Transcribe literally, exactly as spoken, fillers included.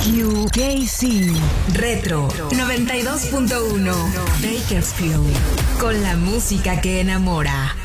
U K C Retro noventa y dos punto uno Bakersfield, con la música que enamora.